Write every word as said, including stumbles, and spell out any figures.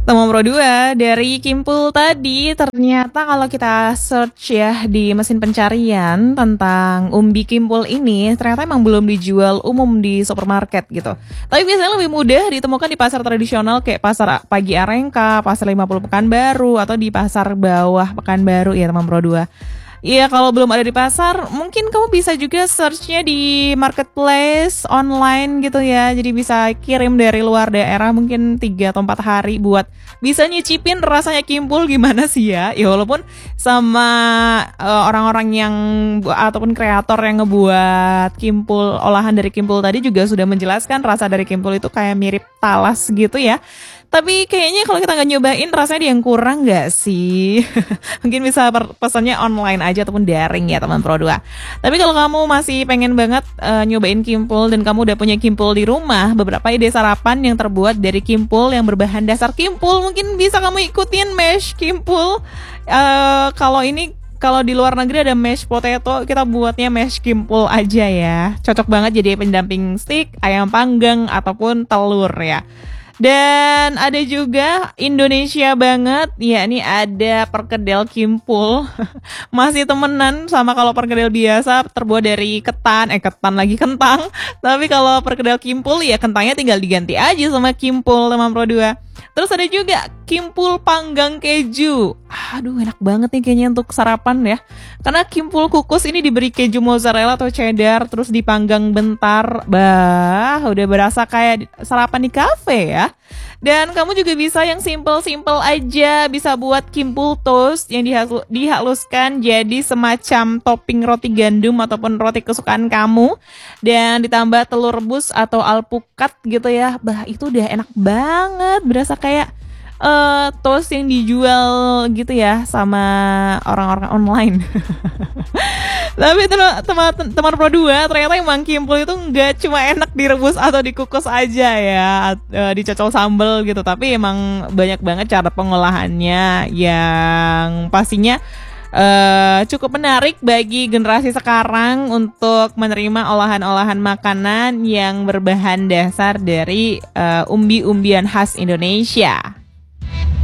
Teman Pro dua, dari Kimpul tadi ternyata kalau kita search ya di mesin pencarian tentang umbi Kimpul ini ternyata emang belum dijual umum di supermarket gitu. Tapi biasanya lebih mudah ditemukan di pasar tradisional kayak pasar pagi Arengka, pasar lima puluh Pekanbaru, atau di pasar bawah Pekanbaru ya teman Pro dua. Iya, kalau belum ada di pasar, mungkin kamu bisa juga searchnya di marketplace online gitu ya. Jadi bisa kirim dari luar daerah mungkin tiga atau empat hari buat bisa nyicipin rasanya Kimpul gimana sih ya. Ya walaupun sama uh, orang-orang yang ataupun kreator yang ngebuat Kimpul, olahan dari Kimpul tadi juga sudah menjelaskan rasa dari Kimpul itu kayak mirip talas gitu ya. Tapi kayaknya kalau kita nggak nyobain rasanya dia yang kurang nggak sih? Mungkin bisa pesannya online aja ataupun daring ya teman Pro dua. Tapi kalau kamu masih pengen banget uh, nyobain Kimpul dan kamu udah punya Kimpul di rumah, beberapa ide sarapan yang terbuat dari Kimpul yang berbahan dasar Kimpul mungkin bisa kamu ikutin mash Kimpul. Uh, kalau ini Kalau di luar negeri ada mashed potato, kita buatnya mashed Kimpul aja ya. Cocok banget jadi pendamping steak, ayam panggang, ataupun telur ya. Dan ada juga Indonesia banget, yakni ada perkedel Kimpul. Masih temenan sama kalau perkedel biasa terbuat dari ketan, eh ketan lagi kentang. Tapi kalau perkedel Kimpul ya kentangnya tinggal diganti aja sama Kimpul teman Pro dua. Terus ada juga Kimpul panggang keju. Aduh enak banget nih kayaknya untuk sarapan ya. Karena Kimpul kukus ini diberi keju mozzarella atau cheddar, terus dipanggang bentar. Bah, udah berasa kayak sarapan di kafe ya. Dan kamu juga bisa yang simple-simple aja. Bisa buat Kimpul toast yang dihaluskan jadi semacam topping roti gandum ataupun roti kesukaan kamu. Dan ditambah telur rebus atau alpukat gitu ya. Bah, itu udah enak banget. Berasa kayak uh, toast yang dijual gitu ya sama orang-orang online. Tapi teman-teman Pro dua, ternyata emang Kimpul itu nggak cuma enak direbus atau dikukus aja ya, uh, dicocol sambal gitu. Tapi emang banyak banget cara pengolahannya yang pastinya Uh, cukup menarik bagi generasi sekarang untuk menerima olahan-olahan makanan yang berbahan dasar dari uh, umbi-umbian khas Indonesia.